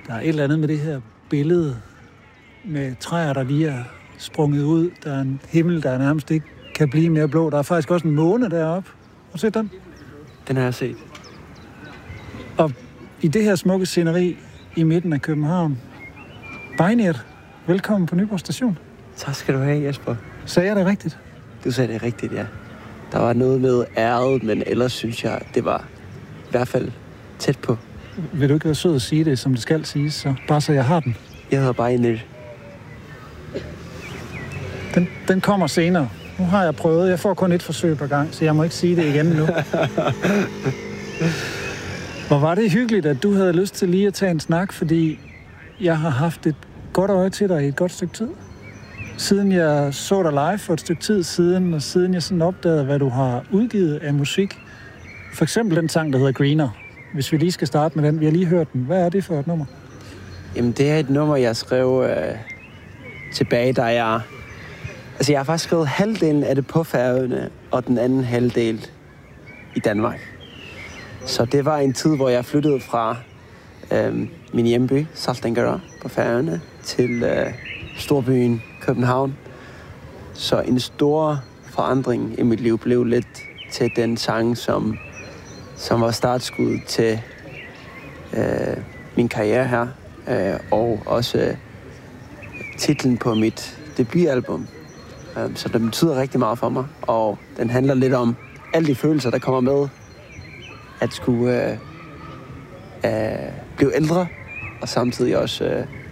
Der er et eller andet med det her billede med træer, der lige er sprunget ud. Der er en himmel, der nærmest ikke kan blive mere blå. Der er faktisk også en måne deroppe. Har du set den? Den har jeg set. Og i det her smukke sceneri i midten af København. Bejnert, velkommen på Nyborg Station. Tak skal du have, Jesper. Sagde jeg det rigtigt? Du sagde det rigtigt, ja. Der var noget med æret, men ellers synes jeg, det var i hvert fald tæt på. Vil du ikke være sød at sige det, som det skal siges, så bare så jeg har den? Jeg hedder Bejnert. Den kommer senere. Nu har jeg prøvet. Jeg får kun et forsøg per gang, så jeg må ikke sige det igen nu. Hvor var det hyggeligt, at du havde lyst til lige at tage en snak, fordi jeg har haft et godt øje til dig i et godt stykke tid. Siden jeg så dig live for et stykke tid siden, og siden jeg sådan opdagede, hvad du har udgivet af musik. For eksempel den sang, der hedder Greener. Hvis vi lige skal starte med den. Vi har lige hørt den. Hvad er det for et nummer? Jamen, det er et nummer, jeg skrev tilbage, da jeg... Altså, jeg har faktisk skrevet halvdelen af det på Færøerne, og den anden halvdel i Danmark. Så det var en tid, hvor jeg flyttede fra min hjemby, Saltangará, på Færøerne, til storbyen København. Så en stor forandring i mit liv blev lidt til den sang, som var startskud til min karriere her, og også titlen på mit debutalbum. Så det betyder rigtig meget for mig, og den handler lidt om alle de følelser, der kommer med at skulle blive ældre, og samtidig også